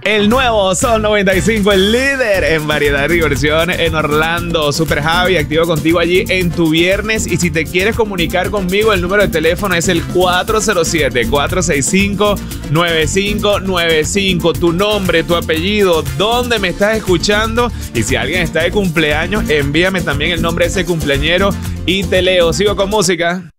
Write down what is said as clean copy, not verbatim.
El nuevo Sol 95, el líder en variedad y diversión en Orlando. Super Javi, activo contigo allí en tu viernes. Y si te quieres comunicar conmigo, el número de teléfono es el 407-465-9595. Tu nombre, tu apellido, dónde me estás escuchando. Y si alguien está de cumpleaños, envíame también el nombre de ese cumpleañero y te leo. Sigo con música.